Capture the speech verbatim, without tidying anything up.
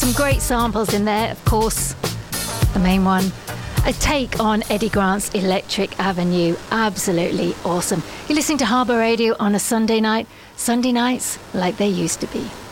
Some great samples in there, of course. The main one, a take on Eddie Grant's Electric Avenue. Absolutely awesome. You're listening to Harbour Radio on a Sunday night. Sunday nights like they used to be.